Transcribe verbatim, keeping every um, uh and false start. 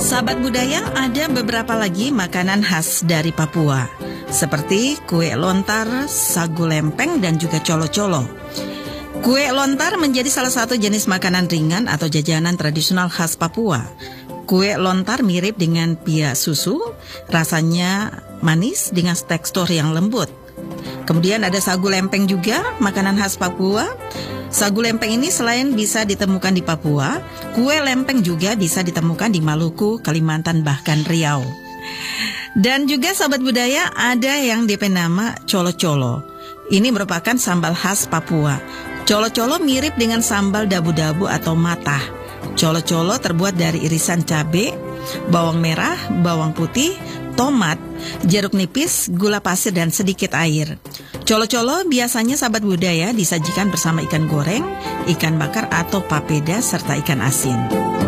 Sahabat budaya, ada beberapa lagi makanan khas dari Papua, seperti kue lontar, sagu lempeng, dan juga colo-colo. Kue lontar menjadi salah satu jenis makanan ringan atau jajanan tradisional khas Papua. Kue lontar mirip dengan pia susu, rasanya manis dengan tekstur yang lembut. Kemudian ada sagu lempeng juga, makanan khas Papua. Sagu lempeng ini selain bisa ditemukan di Papua, kue lempeng juga bisa ditemukan di Maluku, Kalimantan, bahkan Riau. Dan juga sahabat budaya, ada yang diberi nama colo-colo. Ini merupakan sambal khas Papua. Colo-colo mirip dengan sambal dabu-dabu atau matah. Colo-colo terbuat dari irisan cabai, bawang merah, bawang putih, tomat, jeruk nipis, gula pasir, dan sedikit air. Colo-colo biasanya sahabat budaya disajikan bersama ikan goreng, ikan bakar atau papeda serta ikan asin.